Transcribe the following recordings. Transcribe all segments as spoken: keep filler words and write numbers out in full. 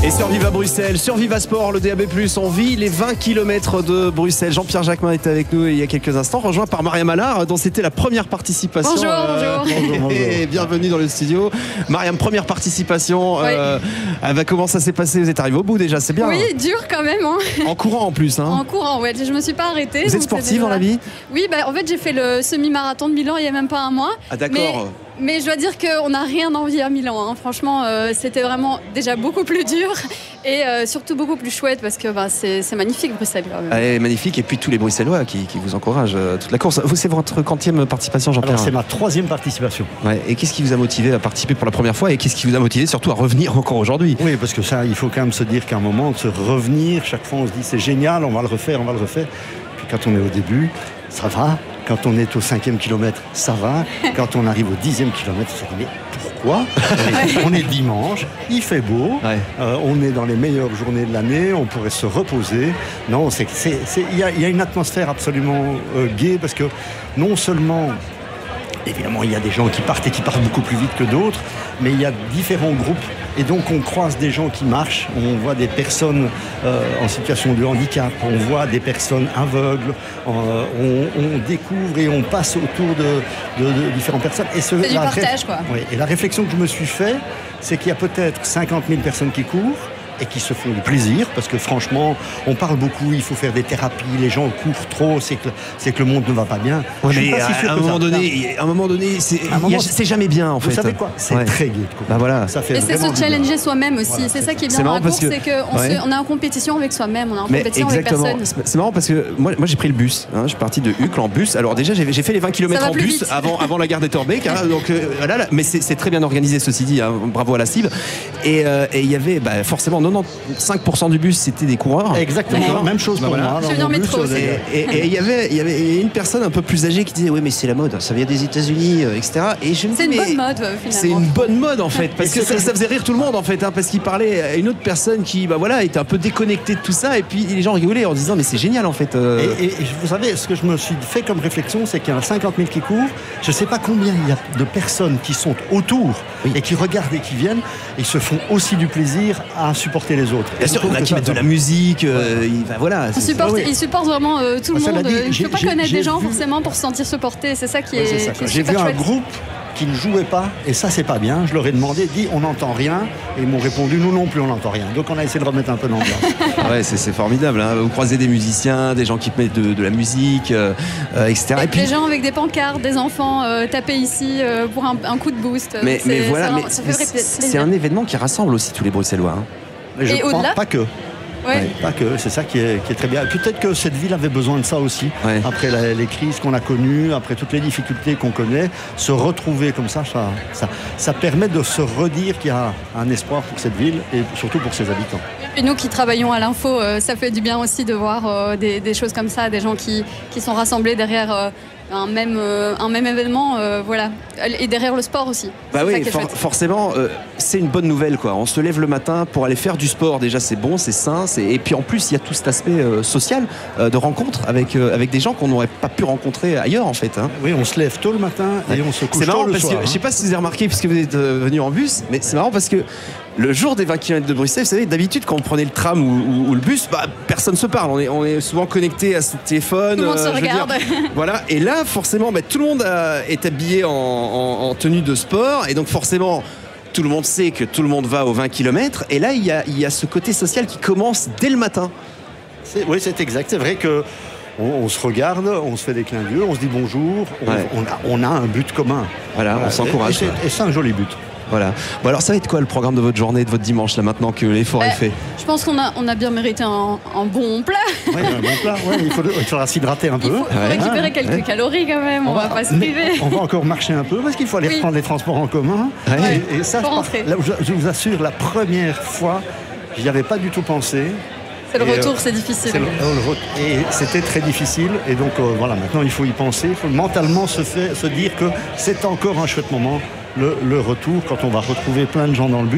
Et sur Viva Bruxelles, sur Viva Sport, le D A B plus, on vit les vingt kilomètres de Bruxelles. Jean-Pierre Jacquemin était avec nous il y a quelques instants, rejoint par Mariam Allard, dont c'était la première participation. Bonjour, euh, bonjour. bonjour, bonjour. Et bienvenue dans le studio. Mariam, première participation. Oui. Euh, bah, comment ça s'est passé? Vous êtes arrivé au bout déjà, c'est bien. Oui, hein. Dur quand même. Hein. En courant en plus. Hein. En courant, ouais. Je me suis pas arrêtée. Vous êtes sportive dans la vie? Oui, bah, en fait, j'ai fait le semi-marathon de Milan il y a même pas un mois. Ah d'accord. Mais... Mais je dois dire qu'on n'a rien envie à Milan. Hein. Franchement, euh, c'était vraiment déjà beaucoup plus dur et euh, surtout beaucoup plus chouette parce que bah, c'est, c'est magnifique Bruxelles. Ah, et magnifique, et puis tous les Bruxellois qui, qui vous encouragent euh, toute la course. Vous, c'est votre quantième participation, Jean-Pierre? Alors, c'est ma troisième participation. Ouais. Et qu'est-ce qui vous a motivé à participer pour la première fois et qu'est-ce qui vous a motivé surtout à revenir encore aujourd'hui? Oui, parce que ça, il faut quand même se dire qu'à un moment, de se revenir, chaque fois on se dit c'est génial, on va le refaire, on va le refaire. Puis quand on est au début, ça va. Quand on est au cinquième kilomètre, ça va. Quand on arrive au dixième kilomètre, on se dit mais pourquoi? On est dimanche, il fait beau, ouais. euh, on est dans les meilleures journées de l'année, on pourrait se reposer. Non, c'est, c'est, c'est, y a, y a une atmosphère absolument euh, gaie parce que non seulement, évidemment, il y a des gens qui partent et qui partent beaucoup plus vite que d'autres, mais il y a différents groupes. Et donc on croise des gens qui marchent, on voit des personnes euh, en situation de handicap, on voit des personnes aveugles, euh, on, on découvre et on passe autour de, de, de différentes personnes. Et ce, c'est du partage, quoi. Oui, et la réflexion que je me suis fait, c'est qu'il y a peut-être cinquante mille personnes qui courent et qui se font du plaisir, parce que franchement, on parle beaucoup, il faut faire des thérapies, les gens courent trop, c'est que, c'est que le monde ne va pas bien. Ouais, mais pas si à, un moment donné, à un moment donné, c'est, un moment, c'est jamais bien en vous fait. Vous savez quoi? C'est ouais. très gai de courir. Bah voilà. Ça fait et c'est se challenger bien. Soi-même aussi. Voilà, c'est, c'est ça qui est bien dans la course, que... c'est qu'on ouais. on est en compétition avec soi-même, on est en mais compétition exactement. avec personne. C'est marrant parce que moi, moi j'ai pris le bus, hein, je suis parti de Uccle en bus. Alors déjà j'ai, j'ai fait les vingt kilomètres en bus avant, avant la gare d'Etterbeek, hein, donc euh, voilà, là, mais c'est, c'est très bien organisé ceci dit, hein, bravo à la cible. Et euh, il y avait bah, forcément quatre-vingt-quinze pour cent du bus c'était des coureurs. Exactement, d'accord. Même chose pour voilà. moi. Je viens en métro. Et il y avait il y avait une personne un peu plus âgée qui disait oui mais c'est la mode, ça vient des États-Unis, euh, et cetera. Et je me c'est dis, une mais bonne mode finalement. C'est une bonne mode en fait parce que ça, ça faisait rire tout le monde en fait, hein, parce qu'il parlait à une autre personne qui bah voilà était un peu déconnectée de tout ça et puis les gens rigolaient en disant mais c'est génial en fait. Euh... Et, et, et vous savez ce que je me suis fait comme réflexion, c'est qu'il y en a cinquante mille qui courent. Je sais pas combien il y a de personnes qui sont autour oui. et qui regardent et qui viennent et se font aussi du plaisir à supporter les autres. Bien sûr, il y en a qui mettent de la musique. Euh, il, bah, voilà, il, supporte, oui. il supporte vraiment euh, tout le ah, monde. Dit, il ne faut pas connaître des gens vu... forcément pour se sentir se porter. C'est ça qui est, oui, c'est ça, qui est j'ai super vu chouette. Un groupe qui ne jouait pas et ça c'est pas bien. Je leur ai demandé, dit on n'entend rien et ils m'ont répondu nous non plus on n'entend rien. Donc on a essayé de remettre un peu d'ambiance. Ouais, c'est, c'est formidable. Hein. Vous croisez des musiciens, des gens qui mettent de, de la musique, euh, et cetera. Et, et puis des gens avec des pancartes, des enfants euh, tapés ici euh, pour un, un coup de boost. Mais, mais voilà, ça, mais ça c'est, c'est un événement qui rassemble aussi tous les Bruxellois. Hein. Mais je et crois au-delà pas que. Ouais. Ouais, pas que, c'est ça qui est, qui est très bien. Peut-être que cette ville avait besoin de ça aussi, ouais. après la, les crises qu'on a connues, après toutes les difficultés qu'on connaît, se retrouver comme ça, ça, ça, ça permet de se redire qu'il y a un espoir pour cette ville et surtout pour ses habitants. Et nous qui travaillons à l'info, euh, ça fait du bien aussi de voir euh, des, des choses comme ça, des gens qui, qui sont rassemblés derrière euh, un, même, euh, un même événement, euh, voilà, et derrière le sport aussi. Bah oui, for- forcément, euh, c'est une bonne nouvelle, quoi. On se lève le matin pour aller faire du sport. Déjà, c'est bon, c'est sain, c'est... et puis en plus, il y a tout cet aspect euh, social euh, de rencontre avec euh, avec des gens qu'on n'aurait pas pu rencontrer ailleurs, en fait. Hein. Oui, on se lève tôt le matin et ouais. on se couche c'est marrant tôt le parce soir. Que, hein. Je sais pas si vous avez remarqué puisque vous êtes euh, venu en bus, mais c'est marrant parce que le jour des vingt kilomètres de Bruxelles, vous savez, d'habitude, quand on prenait le tram ou, ou, ou le bus, bah, personne ne se parle. On est, on est souvent connecté à son téléphone. Tout le monde euh, se regarde. Dire, voilà. Et là, forcément, bah, tout le monde a, est habillé en, en, en tenue de sport. Et donc, forcément, tout le monde sait que tout le monde va aux vingt kilomètres. Et là, il y a, il y a ce côté social qui commence dès le matin. C'est, oui, c'est exact. C'est vrai que on, on se regarde, on se fait des clins d'yeux, on se dit bonjour. On, ouais. on, a, on a un but commun. Voilà, voilà. On s'encourage. Et, et, c'est, et c'est un joli but. Voilà. Bon alors ça va être quoi le programme de votre journée, de votre dimanche là maintenant que l'effort euh, est fait? Je pense qu'on a, on a bien mérité un, un bon plat. Oui, un bon plat. Ouais, il, faut, il faudra s'hydrater un peu. Il faut, faut ouais. récupérer ah, quelques ouais. calories quand même. On, on va, va pas se priver. On va encore marcher un peu parce qu'il faut aller oui. reprendre les transports en commun. Ouais. Et, et ça, je, là, je, je vous assure, la première fois, j'y avais pas du tout pensé. C'est le et retour, euh, c'est difficile. C'est le, le, et c'était très difficile. Et donc euh, voilà, maintenant il faut y penser. Il faut mentalement se, fait, se dire que c'est encore un chouette moment. Le, le retour, quand on va retrouver plein de gens dans le bus.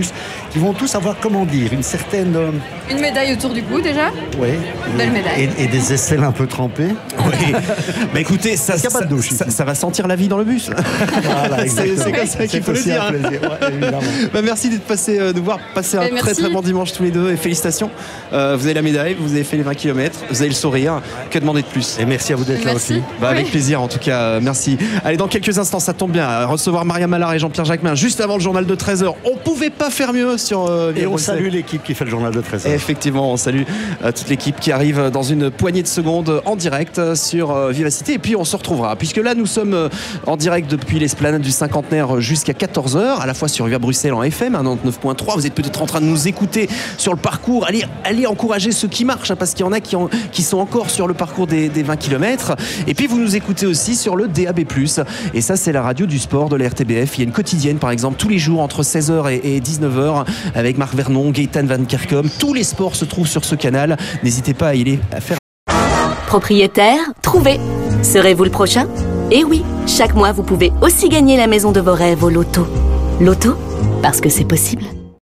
qui vont tous avoir, comment dire, une certaine... Euh... Une médaille autour du cou déjà. Oui. Belle médaille. Et, et des aisselles un peu trempées. Oui. Mais écoutez, ça, ça, ça, ça, ça va sentir la vie dans le bus. Voilà, c'est, c'est comme ça qu'il faut le dire. Ouais, bah, merci d'être passé, euh, de voir passer un très très bon dimanche tous les deux et félicitations. Euh, vous avez la médaille, vous avez fait les vingt kilomètres, vous avez le sourire. Que demander de plus? Et merci à vous d'être merci. là aussi. Bah, avec oui. plaisir en tout cas, euh, merci. Allez, dans quelques instants, ça tombe bien, à recevoir Maria Mallard et Jean-Pierre Jacquemin juste avant le journal de treize heures. On pouvait pas faire mieux sur... Euh, et on salue l'équipe qui fait le journal de treize heures. Effectivement, on salue euh, toute l'équipe qui arrive dans une poignée de secondes en direct sur euh, Vivacité. Et puis on se retrouvera, puisque là nous sommes euh, en direct depuis l'esplanade du cinquantenaire jusqu'à quatorze heures, à la fois sur Viva Bruxelles en F M, hein, quatre-vingt-neuf point trois. Vous êtes peut-être en train de nous écouter sur le parcours. Allez, allez encourager ceux qui marchent, hein, parce qu'il y en a qui, en, qui sont encore sur le parcours des, des vingt kilomètres. Et puis vous nous écoutez aussi sur le D A B plus. Et ça, c'est la radio du sport de la R T B F. Il y a une quotidienne, par exemple, tous les jours entre seize heures et dix-neuf heures avec Marc Vernon, Gaëtan Van Kerkom. Tous les sports se trouvent sur ce canal. N'hésitez pas à y aller à faire. Propriétaire, trouvé. Serez-vous le prochain? Eh oui, chaque mois, vous pouvez aussi gagner la maison de vos rêves au loto. Loto, parce que c'est possible.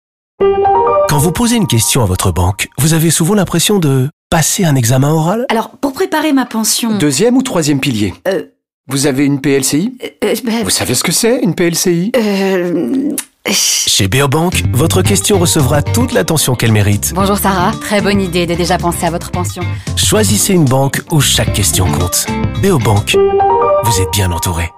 Quand vous posez une question à votre banque, vous avez souvent l'impression de passer un examen oral? Alors, pour préparer ma pension... Deuxième ou troisième pilier Euh... Vous avez une P L C I euh, ben... Vous savez ce que c'est, une P L C I Euh... Chez Beobank, votre question recevra toute l'attention qu'elle mérite. Bonjour Sarah, très bonne idée de déjà penser à votre pension. Choisissez une banque où chaque question compte. Beobank, vous êtes bien entouré.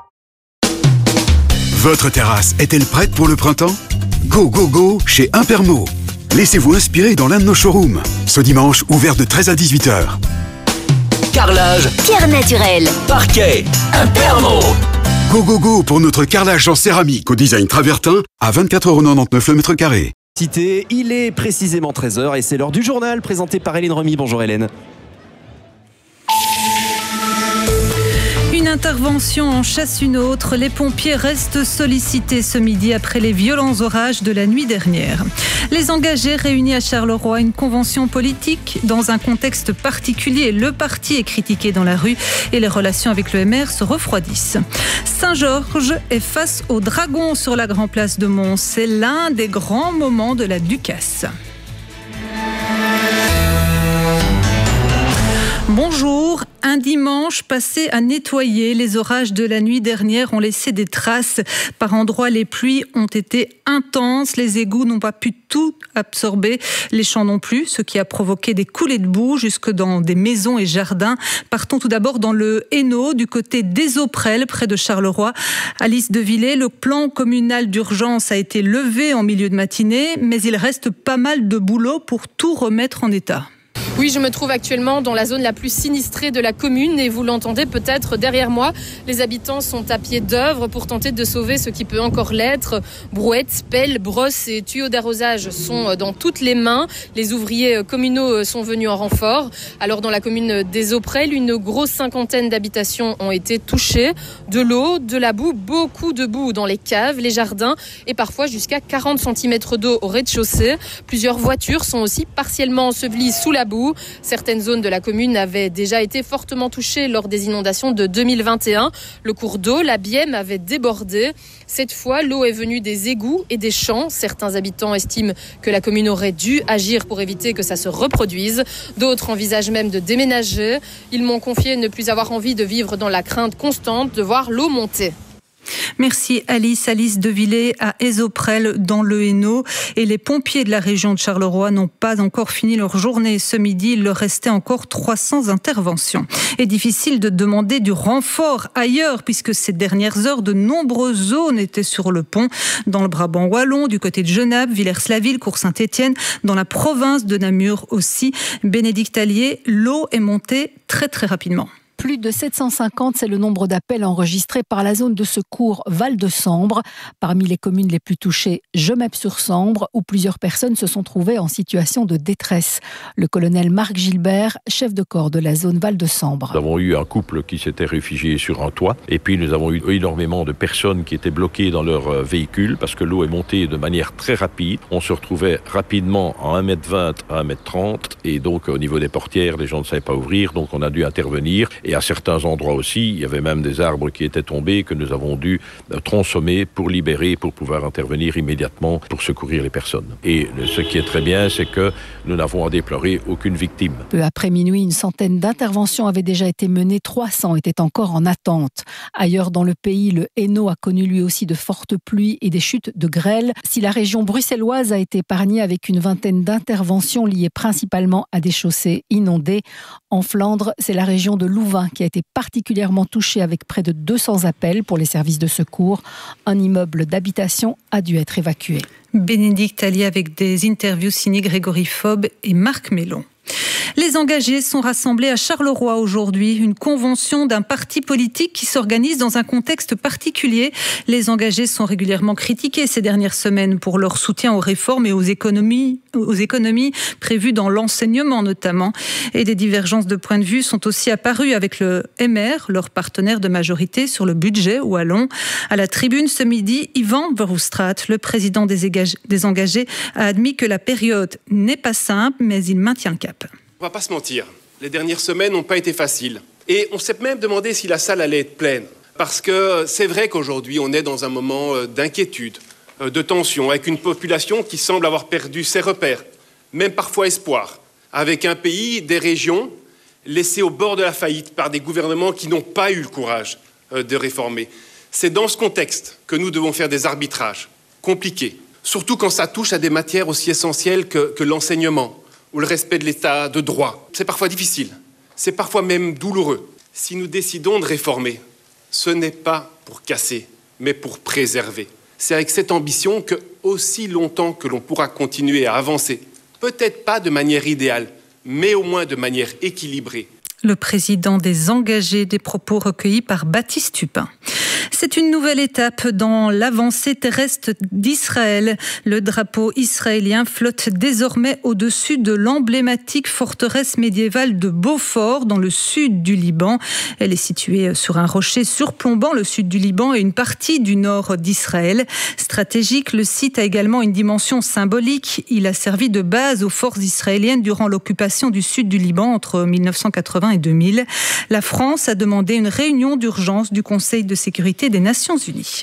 Votre terrasse est-elle prête pour le printemps? Go, go, go chez Impermo. Laissez-vous inspirer dans l'un de nos showrooms. Ce dimanche, ouvert de treize à dix-huit heures. Carrelage, pierre naturelle, parquet, Impermo. Go, go, go pour notre carrelage en céramique au design travertin à vingt-quatre euros quatre-vingt-dix-neuf le mètre carré. Il est précisément treize heures et c'est l'heure du journal présenté par Hélène Remy. Bonjour Hélène. Une intervention en chasse une autre. Les pompiers restent sollicités ce midi après les violents orages de la nuit dernière. Les engagés réunis à Charleroi, une convention politique dans un contexte particulier. Le parti est critiqué dans la rue et les relations avec le M R se refroidissent. Saint-Georges est face aux dragons sur la Grand Place de Mons. C'est l'un des grands moments de la Ducasse. Bonjour, un dimanche passé à nettoyer. Les orages de la nuit dernière ont laissé des traces. Par endroits, les pluies ont été intenses. Les égouts n'ont pas pu tout absorber, les champs non plus, ce qui a provoqué des coulées de boue jusque dans des maisons et jardins. Partons tout d'abord dans le Hainaut, du côté d'Ezoprel, près de Charleroi. Alice Devillé, le plan communal d'urgence a été levé en milieu de matinée, mais il reste pas mal de boulot pour tout remettre en état. Oui, je me trouve actuellement dans la zone la plus sinistrée de la commune et vous l'entendez peut-être derrière moi. Les habitants sont à pied d'œuvre pour tenter de sauver ce qui peut encore l'être. Brouettes, pelles, brosses et tuyaux d'arrosage sont dans toutes les mains. Les ouvriers communaux sont venus en renfort. Alors dans la commune d'Ezoprel, une grosse cinquantaine d'habitations ont été touchées. De l'eau, de la boue, beaucoup de boue dans les caves, les jardins et parfois jusqu'à quarante centimètres d'eau au rez-de-chaussée. Plusieurs voitures sont aussi partiellement ensevelies sous la boue. Certaines zones de la commune avaient déjà été fortement touchées lors des inondations de deux mille vingt et un. Le cours d'eau, la Bième, avait débordé. Cette fois, l'eau est venue des égouts et des champs. Certains habitants estiment que la commune aurait dû agir pour éviter que ça se reproduise. D'autres envisagent même de déménager. Ils m'ont confié ne plus avoir envie de vivre dans la crainte constante de voir l'eau monter. Merci Alice. Alice Devillé à Ezoprel dans le Hainaut. Et les pompiers de la région de Charleroi n'ont pas encore fini leur journée. Ce midi, il leur restait encore trois cents interventions. Et difficile de demander du renfort ailleurs puisque ces dernières heures, de nombreuses zones étaient sur le pont. Dans le Brabant wallon, du côté de Genappe, Villers-la-Ville, Cour-Saint-Étienne, dans la province de Namur aussi. Bénédicte Allier, l'eau est montée très très rapidement. Plus de sept cent cinquante, c'est le nombre d'appels enregistrés par la zone de secours Val-de-Sambre. Parmi les communes les plus touchées, Gemep-sur-Sambre, où plusieurs personnes se sont trouvées en situation de détresse. Le colonel Marc Gilbert, chef de corps de la zone Val-de-Sambre. Nous avons eu un couple qui s'était réfugié sur un toit. Et puis nous avons eu énormément de personnes qui étaient bloquées dans leur véhicule parce que l'eau est montée de manière très rapide. On se retrouvait rapidement à un mètre vingt à un mètre trente. Et donc, au niveau des portières, les gens ne savaient pas ouvrir, donc on a dû intervenir. Et à certains endroits aussi, il y avait même des arbres qui étaient tombés que nous avons dû tronçonner pour libérer, pour pouvoir intervenir immédiatement pour secourir les personnes. Et ce qui est très bien, c'est que nous n'avons à déplorer aucune victime. Peu après minuit, une centaine d'interventions avaient déjà été menées, trois cents étaient encore en attente. Ailleurs dans le pays, le Hainaut a connu lui aussi de fortes pluies et des chutes de grêle. Si la région bruxelloise a été épargnée avec une vingtaine d'interventions liées principalement à des chaussées inondées, en Flandre, c'est la région de Louvain qui a été particulièrement touchée avec près de deux cents appels pour les services de secours. Un immeuble d'habitation a dû être évacué. Bénédicte Allier avec des interviews signées Grégory Faube et Marc Mélon. Les engagés sont rassemblés à Charleroi aujourd'hui, une convention d'un parti politique qui s'organise dans un contexte particulier. Les engagés sont régulièrement critiqués ces dernières semaines pour leur soutien aux réformes et aux économies, aux économies prévues dans l'enseignement notamment. Et des divergences de point de vue sont aussi apparues avec le M R, leur partenaire de majorité, sur le budget wallon. À la tribune ce midi, Yvan Verhofstadt, le président des, égag- des engagés, a admis que la période n'est pas simple, mais il maintient le cap. On va pas se mentir, les dernières semaines n'ont pas été faciles. Et on s'est même demandé si la salle allait être pleine. Parce que c'est vrai qu'aujourd'hui, on est dans un moment d'inquiétude, de tension, avec une population qui semble avoir perdu ses repères, même parfois espoir. Avec un pays, des régions, laissées au bord de la faillite par des gouvernements qui n'ont pas eu le courage de réformer. C'est dans ce contexte que nous devons faire des arbitrages compliqués, surtout quand ça touche à des matières aussi essentielles que, que l'enseignement ou le respect de l'état de droit. C'est parfois difficile, c'est parfois même douloureux. Si nous décidons de réformer, ce n'est pas pour casser, mais pour préserver. C'est avec cette ambition que, aussi longtemps que l'on pourra continuer à avancer, peut-être pas de manière idéale, mais au moins de manière équilibrée. Le président des engagés, des propos recueillis par Baptiste Tupin. C'est une nouvelle étape dans l'avancée terrestre d'Israël. Le drapeau israélien flotte désormais au-dessus de l'emblématique forteresse médiévale de Beaufort, dans le sud du Liban. Elle est située sur un rocher surplombant le sud du Liban et une partie du nord d'Israël. Stratégique, le site a également une dimension symbolique. Il a servi de base aux forces israéliennes durant l'occupation du sud du Liban entre mille neuf cent quatre-vingts et deux mille. La France a demandé une réunion d'urgence du Conseil de sécurité des Nations Unies.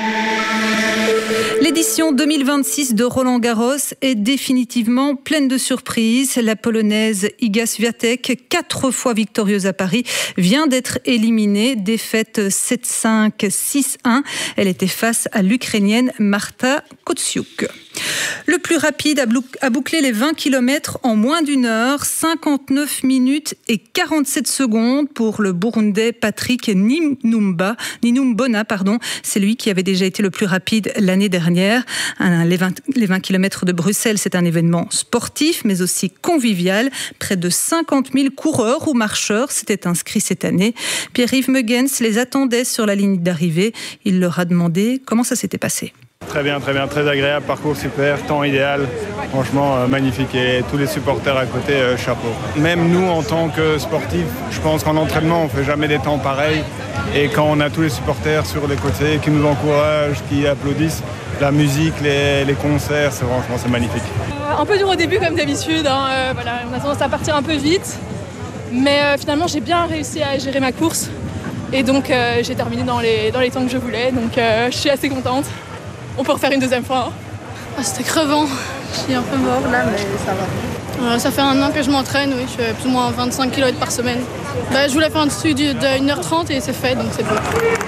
L'édition deux mille vingt-six de Roland-Garros est définitivement pleine de surprises. La Polonaise Iga Swiatek, quatre fois victorieuse à Paris, vient d'être éliminée. Défaite sept cinq, six un. Elle était face à l'Ukrainienne Marta Kotsiuk. Le plus rapide a bouclé les vingt kilomètres en moins d'une heure, cinquante-neuf minutes et quarante-sept secondes pour le Burundais Patrick Ninumba, Ninumbona. Pardon. C'est lui qui avait déjà été le plus rapide l'année dernière. Les vingt, les vingt kilomètres de Bruxelles, c'est un événement sportif, mais aussi convivial. Près de cinquante mille coureurs ou marcheurs s'étaient inscrits cette année. Pierre-Yves Meugens les attendait sur la ligne d'arrivée. Il leur a demandé comment ça s'était passé. Très bien, très bien, très agréable, parcours super, temps idéal, franchement euh, magnifique, et tous les supporters à côté, euh, chapeau. Même nous en tant que sportifs, je pense qu'en entraînement on ne fait jamais des temps pareils, et quand on a tous les supporters sur les côtés qui nous encouragent, qui applaudissent, la musique, les, les concerts, c'est franchement c'est magnifique. Euh, un peu dur au début comme d'habitude, hein, euh, voilà, on a tendance à partir un peu vite, mais euh, finalement j'ai bien réussi à gérer ma course, et donc euh, j'ai terminé dans les, dans les temps que je voulais, donc euh, je suis assez contente. On peut refaire une deuxième fois. Hein. Ah, c'était crevant. Je suis un peu mort là, mais ça va. Euh, ça fait un an que je m'entraîne, oui. Je fais plus ou moins vingt-cinq kilomètres par semaine. Bah, je voulais faire un dessus de une heure trente et c'est fait, donc c'est bon.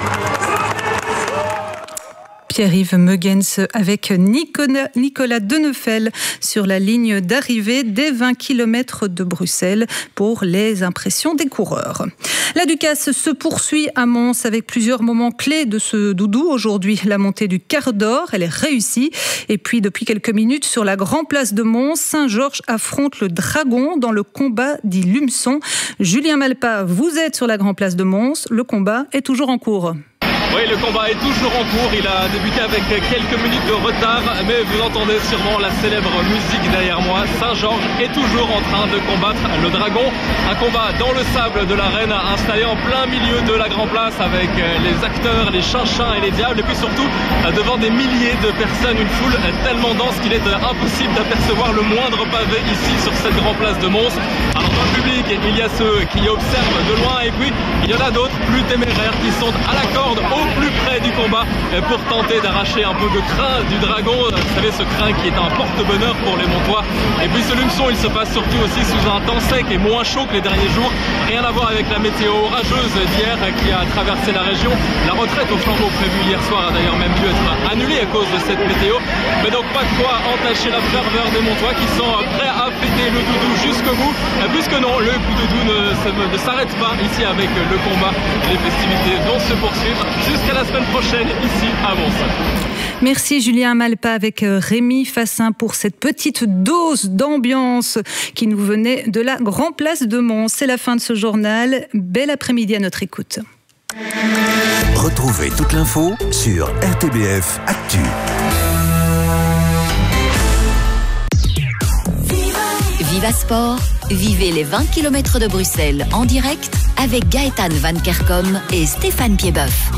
Pierre-Yves Meugens avec Nicolas, Nicolas Deneufel sur la ligne d'arrivée des vingt kilomètres de Bruxelles pour les impressions des coureurs. La Ducasse se poursuit à Mons avec plusieurs moments clés de ce doudou. Aujourd'hui, la montée du quart d'or, elle est réussie. Et puis, depuis quelques minutes, sur la Grande Place de Mons, Saint-Georges affronte le Dragon dans le combat dit Lumson. Julien Malpa, vous êtes sur la Grande Place de Mons. Le combat est toujours en cours. Oui, le combat est toujours en cours. Il a débuté avec quelques minutes de retard, mais vous entendez sûrement la célèbre musique derrière moi. Saint-Georges est toujours en train de combattre le dragon. Un combat dans le sable de l'arène, installé en plein milieu de la Grand Place avec les acteurs, les chinchins et les diables, et puis surtout devant des milliers de personnes, une foule tellement dense qu'il est impossible d'apercevoir le moindre pavé ici sur cette Grand Place de Mons. Alors dans le public, il y a ceux qui observent de loin, et puis il y en a d'autres plus téméraires qui sont à la corde, au plus près du combat, pour tenter d'arracher un peu de crin du dragon. Vous savez, ce crin qui est un porte-bonheur pour les Montois. Et puis ce lumeçon, il se passe surtout aussi sous un temps sec et moins chaud que les derniers jours. Rien à voir avec la météo orageuse d'hier qui a traversé la région. La retraite au flambeau prévue hier soir a d'ailleurs même dû être annulée à cause de cette météo. Mais donc pas de quoi entacher la ferveur des Montois qui sont prêts à fêter le doudou jusqu'au bout. Puisque non, le coup de doudou ne, ne s'arrête pas ici avec le combat. Les festivités vont se poursuivre jusqu'à la semaine prochaine ici à Mons. Merci Julien Malpa avec Rémi Fassin pour cette petite dose d'ambiance qui nous venait de la Grand Place de Mons. C'est la fin de ce journal. Bel après-midi à notre écoute. Retrouvez toute l'info sur R T B F Actu. Viva Sport, vivez les vingt kilomètres de Bruxelles en direct avec Gaëtan Van Kerkom et Stéphane Piedboeuf.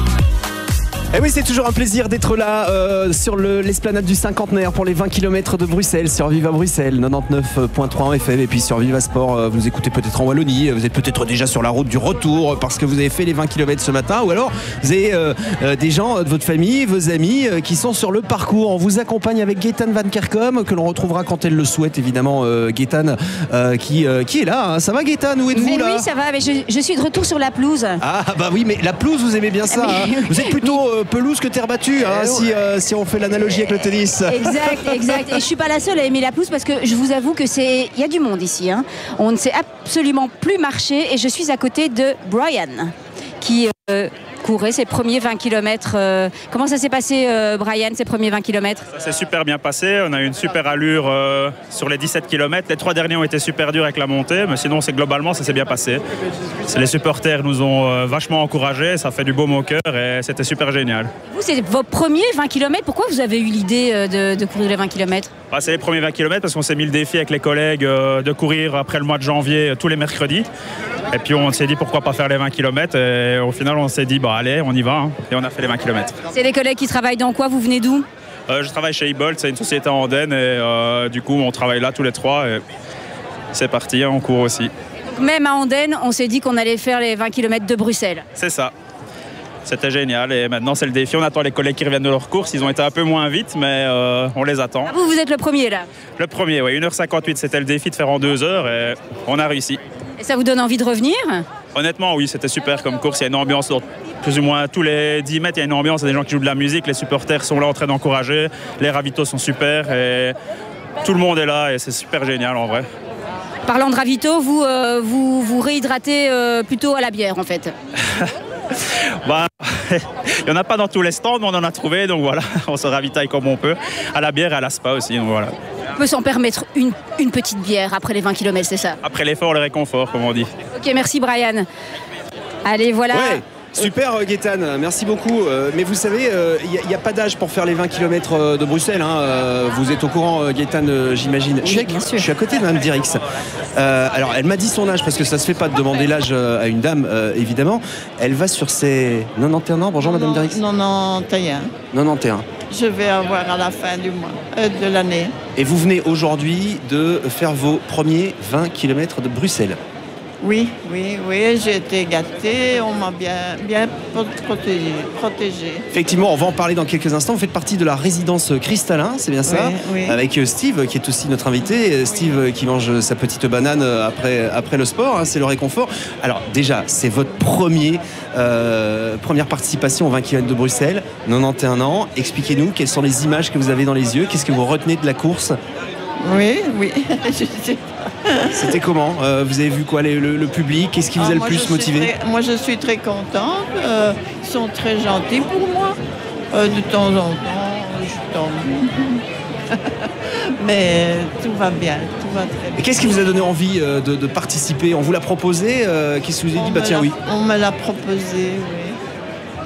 Et oui, c'est toujours un plaisir d'être là euh, sur le, l'esplanade du cinquantenaire pour les vingt kilomètres de Bruxelles, sur Viva Bruxelles, quatre-vingt-dix-neuf virgule trois en F M, et puis sur Viva Sport, euh, vous nous écoutez peut-être en Wallonie, vous êtes peut-être déjà sur la route du retour parce que vous avez fait les vingt kilomètres ce matin, ou alors vous avez euh, euh, des gens de votre famille, vos amis euh, qui sont sur le parcours. On vous accompagne avec Gaëtan Van Kerkom, que l'on retrouvera quand elle le souhaite, évidemment. euh, Gaëtan euh, qui, euh, qui est là, hein. Ça va Gaëtan, où êtes-vous mais là? Oui, ça va, mais je, je suis de retour sur la pelouse. Ah bah oui, mais la pelouse, vous aimez bien ça, mais, hein. Vous êtes plutôt euh, pelouse que terre battue, hein, si, euh, si on fait l'analogie avec le tennis. Exact, exact. Et je suis pas la seule à aimer la pelouse parce que je vous avoue que c'est, il y a du monde ici, hein. On ne sait absolument plus marcher et je suis à côté de Brian qui euh, courait ses premiers vingt kilomètres. Euh, comment ça s'est passé, euh, Brian, ses premiers vingt kilomètres? Ça s'est super bien passé. On a eu une super allure euh, sur les dix-sept kilomètres. Les trois derniers ont été super durs avec la montée, mais sinon, c'est globalement, ça s'est bien passé. Les supporters nous ont euh, vachement encouragés. Ça fait du baume au cœur et c'était super génial. Vous, c'est vos premiers vingt kilomètres. Pourquoi vous avez eu l'idée euh, de, de courir les vingt kilomètres? Bah, c'est les premiers vingt kilomètres parce qu'on s'est mis le défi avec les collègues euh, de courir après le mois de janvier euh, tous les mercredis. Et puis on s'est dit pourquoi pas faire les vingt kilomètres. Et au final, on s'est dit bah allez, on y va. Hein. Et on a fait les vingt kilomètres. C'est des collègues qui travaillent dans quoi? Vous venez d'où? euh, Je travaille chez Ibolt, c'est une société en Andenne. Et euh, du coup, on travaille là tous les trois. Et c'est parti, hein, on court aussi. Donc, même à Andenne, on s'est dit qu'on allait faire les vingt kilomètres de Bruxelles. C'est ça. C'était génial et maintenant c'est le défi, on attend les collègues qui reviennent de leur course, ils ont été un peu moins vite mais euh, on les attend. Ah, vous, vous êtes le premier là? Le premier, oui, une heure cinquante-huit, c'était le défi de faire en deux heures et on a réussi. Et ça vous donne envie de revenir? Honnêtement oui, c'était super comme course, il y a une ambiance, donc, plus ou moins tous les dix mètres il y a une ambiance, il y a des gens qui jouent de la musique, les supporters sont là en train d'encourager, les ravitaux sont super et tout le monde est là et c'est super génial en vrai. Parlant de ravitaux, vous, euh, vous, vous réhydratez euh, plutôt à la bière en fait? Bah, il n'y en a pas dans tous les stands, mais on en a trouvé, donc voilà, on se ravitaille comme on peut. À la bière et à la spa aussi, donc voilà. On peut s'en permettre une, une petite bière après les vingt kilomètres, c'est ça? Après l'effort, le réconfort, comme on dit. Ok, merci Brian. Allez, voilà. Ouais. Super Gaëtan, merci beaucoup. Euh, mais vous savez, il euh, n'y a, a pas d'âge pour faire les vingt kilomètres de Bruxelles. Hein. Euh, vous êtes au courant, Gaëtan, euh, j'imagine. Oui, bien sûr. Je suis à côté de Mme Dirix. Euh, alors, elle m'a dit son âge parce que ça se fait pas de demander l'âge à une dame, euh, évidemment. Elle va sur ses quatre-vingt-onze ans. Bonjour, Mme Dirix. quatre-vingt-onze. quatre-vingt-onze. Je vais avoir à la fin du mois, euh, de l'année. Et vous venez aujourd'hui de faire vos premiers vingt kilomètres de Bruxelles. Oui, oui, oui, j'ai été gâtée, on m'a bien, bien protégée, protégée. Effectivement, on va en parler dans quelques instants. Vous faites partie de la résidence Cristallin, c'est bien ça? Oui, oui. Avec Steve, qui est aussi notre invité. Steve qui mange sa petite banane après, après le sport, hein, c'est le réconfort. Alors déjà, c'est votre premier, euh, première participation aux vingt kilomètres de Bruxelles, quatre-vingt-onze ans. Expliquez-nous quelles sont les images que vous avez dans les yeux, qu'est-ce que vous retenez de la course? Oui, oui, je sais. C'était comment? euh, Vous avez vu quoi, le, le, le public? Qu'est-ce qui vous ah, a le plus motivé? très, Moi, je suis très contente. Euh, ils sont très gentils pour moi. Euh, de temps en temps, je tombe. Mais tout va bien, tout va très bien. Et qu'est-ce qui vous a donné envie euh, de, de participer? On vous l'a proposé? euh, Qu'est-ce que vous avez dit? Bah tiens, oui. On me l'a proposé, oui.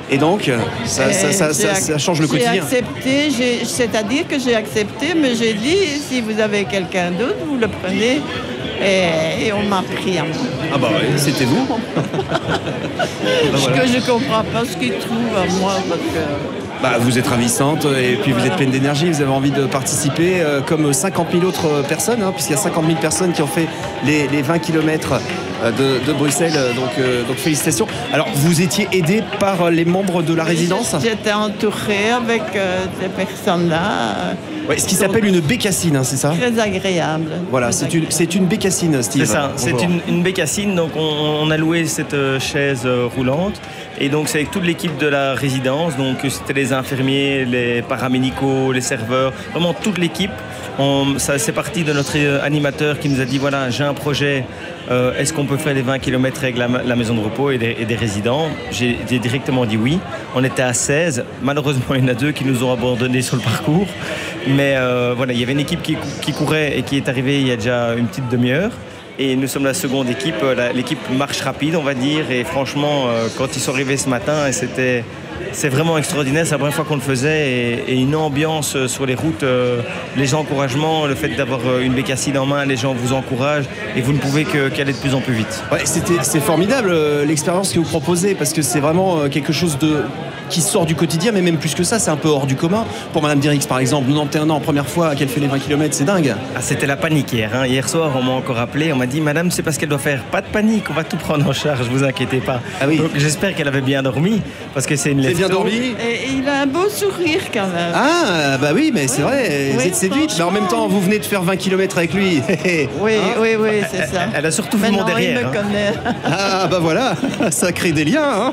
Et donc, ça, ça, ça, ça, ça change le quotidien. J'ai accepté, j'ai, c'est-à-dire que j'ai accepté, mais j'ai dit, si vous avez quelqu'un d'autre, vous le prenez. Et, et on m'a pris à moi. Ah bah oui, c'était vous. bah voilà. Que je comprends pas ce qu'ils trouvent à moi. Parce que... Bah, vous êtes ravissante et puis vous êtes pleine d'énergie, vous avez envie de participer euh, comme cinquante mille autres personnes, hein, puisqu'il y a cinquante mille personnes qui ont fait les, les vingt kilomètres de, de Bruxelles, donc, euh, donc félicitations. Alors vous étiez aidé par les membres de la résidence ? J'étais entourée avec euh, ces personnes-là. Ouais, ce qui s'appelle une bécassine, hein, c'est ça ? Très agréable. Voilà, très c'est, agréable. Une, c'est une bécassine, Steve. C'est ça, c'est une, une bécassine, donc on, on a loué cette euh, chaise euh, roulante. Et donc c'est avec toute l'équipe de la résidence, donc c'était les infirmiers, les paramédicaux, les serveurs, vraiment toute l'équipe. On, ça, c'est parti de notre animateur qui nous a dit voilà, j'ai un projet, euh, est-ce qu'on peut faire les vingt kilomètres avec la, la maison de repos et des, et des résidents ? J'ai, j'ai directement dit oui. On était à seize, malheureusement il y en a deux qui nous ont abandonnés sur le parcours. Mais euh, voilà, il y avait une équipe qui, qui courait et qui est arrivée il y a déjà une petite demi-heure. Et nous sommes la seconde équipe, la, l'équipe marche rapide, on va dire. Et franchement, euh, quand ils sont arrivés ce matin, c'était, c'est vraiment extraordinaire. C'est la première fois qu'on le faisait. Et, et une ambiance sur les routes, euh, les gens encouragement, le fait d'avoir une bécassine en main, les gens vous encouragent. Et vous ne pouvez que, qu'aller de plus en plus vite. Ouais, c'était, c'est formidable euh, l'expérience que vous proposez, parce que c'est vraiment euh, quelque chose de... qui sort du quotidien, mais même plus que ça, c'est un peu hors du commun. Pour Madame Dirix, par exemple, quatre-vingt-onze ans, première fois qu'elle fait les vingt kilomètres, c'est dingue. Ah, c'était la panique hier. Hein. Hier soir, on m'a encore appelé, on m'a dit, Madame, c'est parce qu'elle doit faire. Pas de panique, on va tout prendre en charge, vous inquiétez pas. Ah oui. Donc j'espère qu'elle avait bien dormi, parce que c'est une lève-tôt. C'est bien dormi. Et il a un beau sourire quand même. Ah, bah oui, mais c'est oui. vrai, vous oui, êtes séduite. Mais en même temps, vous venez de faire vingt kilomètres avec lui. oui, hein oui, oui, c'est ça. Elle a surtout vu mon derrière. Il me hein. connaît. Ah, bah voilà, ça crée des liens. Hein.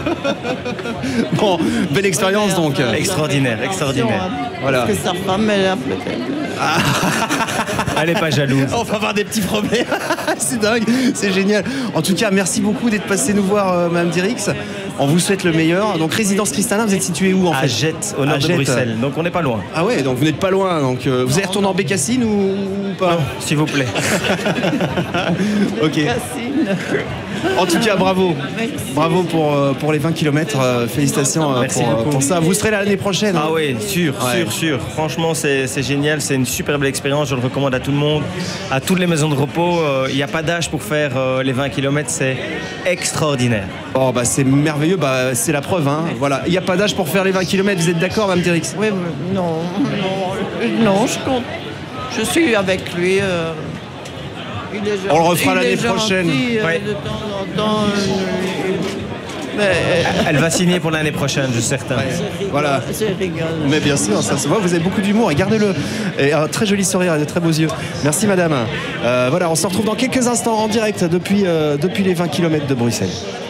Bon, belle expérience ouais, donc. Extraordinaire, extraordinaire. Voilà. Parce que sa femme, elle a peut-être. Ah. Elle n'est pas jalouse. On va avoir des petits problèmes. C'est dingue, c'est génial. En tout cas, merci beaucoup d'être passé nous voir, euh, Madame Dirix. On vous souhaite le meilleur. Donc, résidence Kristallin, vous êtes situé où en fait ? À Jette, au nord de Bruxelles. Donc, on n'est pas loin. Ah ouais, donc vous n'êtes pas loin. Donc, euh, vous allez retourner en bécassine ou, ou pas ? Non, s'il vous plaît. Ok. En tout cas, bravo. Merci. Bravo pour, euh, pour les vingt kilomètres. Euh, félicitations euh, pour, euh, pour ça. Vous serez là l'année prochaine. Ah hein. Oui, sûr, ouais. sûr, sûr. Franchement, c'est, c'est génial. C'est une super belle expérience. Je le recommande à tout le monde, à toutes les maisons de repos. Il euh, n'y a pas d'âge pour faire euh, les vingt kilomètres. C'est extraordinaire. Oh, bah, c'est merveilleux. Bah, c'est la preuve. Hein. Voilà. Il n'y a pas d'âge pour faire les vingt kilomètres. Vous êtes d'accord, Mme Dirix ? Oui, non, non, non, je compte. Je suis avec lui. Euh... Il est gentil, on le refera l'année gentil, prochaine. Euh, ouais. De temps en temps. Euh, mais... Elle va signer pour l'année prochaine, je suis certain. Ouais, je rigole, voilà. Je rigole. Mais bien sûr, ça se voit. Vous avez beaucoup d'humour et gardez-le. Et un très joli sourire et de très beaux yeux. Merci, Madame. Euh, voilà, on se retrouve dans quelques instants en direct depuis, euh, depuis les vingt kilomètres de Bruxelles.